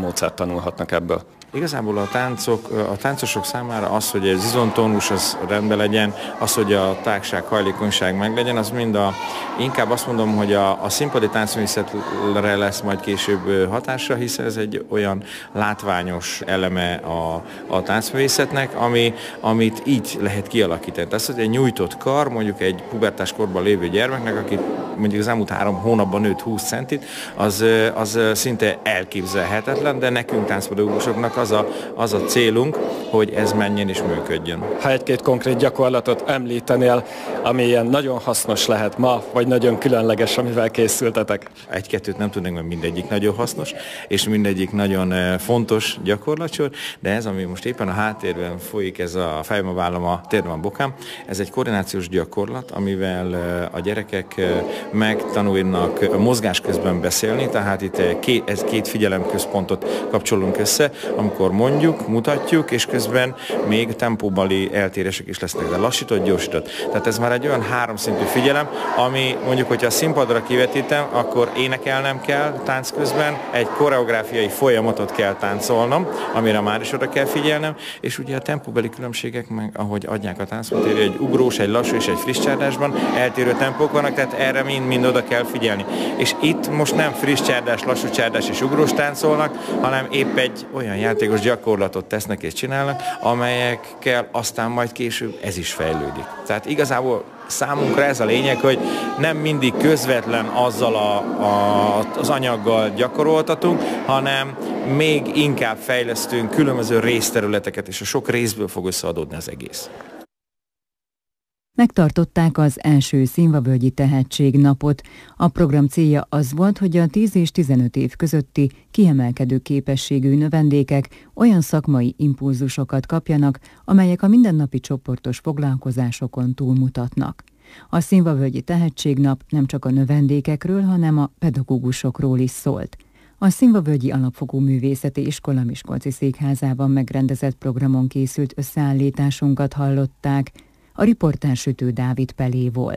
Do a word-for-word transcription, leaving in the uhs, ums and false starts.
módszert tanulhatnak ebből? Igazából a táncok, a táncosok számára az, hogy az izomtónus az rendben legyen, az, hogy a tágság, hajlékonyság meglegyen, az mind a, inkább azt mondom, hogy a, a színpadi táncművészetre lesz majd később hatása, hiszen ez egy olyan látványos eleme a, a táncművészetnek, ami, amit így lehet kialakítani. Tehát az, hogy egy nyújtott kar, mondjuk egy pubertás korban lévő gyermeknek, aki mondjuk az elmúlt három hónapban nőtt húsz centit, az, az szinte elképzelhetetlen, de nekünk táncpedagógusoknak az a, az a célunk, hogy ez menjen és működjön. Ha egy-két konkrét gyakorlatot említenél, ami ilyen nagyon hasznos lehet ma, vagy nagyon különleges, amivel készültetek? Egy-kettőt nem tudnék, mert mindegyik nagyon hasznos, és mindegyik nagyon fontos gyakorlatsor, de ez, ami most éppen a háttérben folyik, ez a fejem a vállam, a térdem a bokám, ez egy koordinációs gyakorlat, amivel a gyerekek megtanulnak mozgás közben beszélni, tehát itt két, ez két figyelemközpontot kapcsolunk össze, amikor mondjuk, mutatjuk, és közben még tempóbeli eltérések is lesznek, de lassított, gyorsított. Tehát ez már egy olyan háromszintű figyelem, ami mondjuk, hogyha a színpadra kivetítem, akkor énekelnem kell tánc közben, egy koreográfiai folyamatot kell táncolnom, amire már is oda kell figyelnem, és ugye a tempóbeli különbségek, meg ahogy adják a táncmatéria, egy ugrós, egy lassú és egy friss csárdásban eltérő tempók vannak, tehát erre mind-mind oda kell figyelni. És itt most nem friss csárdás, lassú csárdás és ugrós táncolnak, hanem épp egy olyan játékos gyakorlatot tesznek és csinálnak, amelyekkel aztán majd később ez is fejlődik. Tehát igazából számunkra ez a lényeg, hogy nem mindig közvetlen azzal a, a, az anyaggal gyakoroltatunk, hanem még inkább fejlesztünk különböző részterületeket, és a sok részből fog összeadódni az egész. Megtartották az első Szilvavölgyi Tehetségnapot. A program célja az volt, hogy a tíz és tizenöt év közötti kiemelkedő képességű növendékek olyan szakmai impulzusokat kapjanak, amelyek a mindennapi csoportos foglalkozásokon túlmutatnak. A Szilvavölgyi Tehetségnap nem csak a növendékekről, hanem a pedagógusokról is szólt. A Szilvavölgyi Alapfokú Művészeti Iskola Miskolci székházában megrendezett programon készült összeállításunkat hallották. A riportár Sütő Dávid Pelé volt.